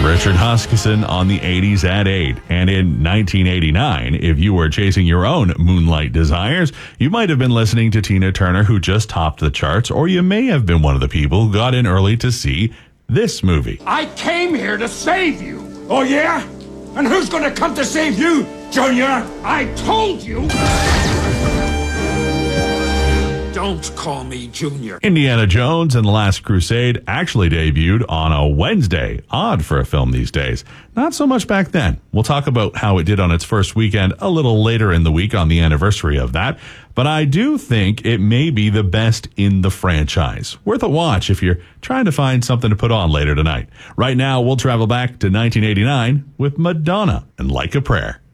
Richard Huskisson on the 80s at 8. And in 1989, if you were chasing your own moonlight desires, you might have been listening to Tina Turner, who just topped the charts, or you may have been one of the people who got in early to see this movie. I came here to save you. Oh, yeah? And who's going to come to save you, Junior? I told you. Don't call me Junior. Indiana Jones and the Last Crusade actually debuted on a Wednesday. Odd for a film these days. Not so much back then. We'll talk about how it did on its first weekend a little later in the week on the anniversary of that. But I do think it may be the best in the franchise. Worth a watch if you're trying to find something to put on later tonight. Right now, we'll travel back to 1989 with Madonna and Like a Prayer.